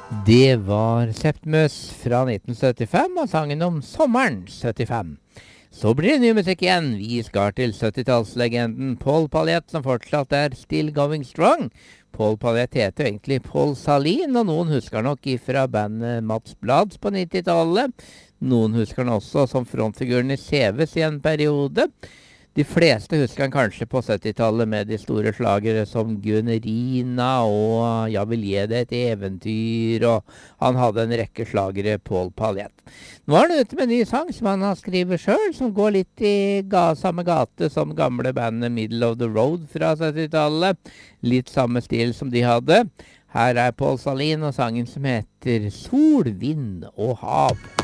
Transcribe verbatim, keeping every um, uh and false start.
Det var Septimus fra nitten syttifem og sangen om sommeren syttifem. Så blir det ny musikk igjen. Vi skal til syttitallslegenden Paul Paulette, som fortsatt er still going strong. Paul Paulette heter jo egentlig Paul Salin, og noen husker nok ifra bandet Mats Blads på nittitallet. Noen husker han også som frontfiguren i Seves i en periode. De fleste husker han kanskje på syttitallet med de store slagere som Gunnerina og Jeg vil gi deg et eventyr, og han hadde en rekke slagere, Paul Paulette. Nå er han ute med en ny sang som han har skrevet selv, som går litt i ga samme gate som gamle bandet Middle of the Road fra syttitallet. Litt samme stil som de hadde. Her er Paul Salin og sangen som heter Sol, vind og hav.